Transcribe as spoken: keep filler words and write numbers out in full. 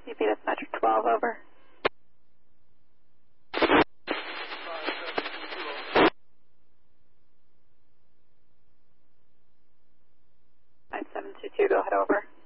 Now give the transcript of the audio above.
C P Dispatcher twelve, over. five seven two two, go ahead, over.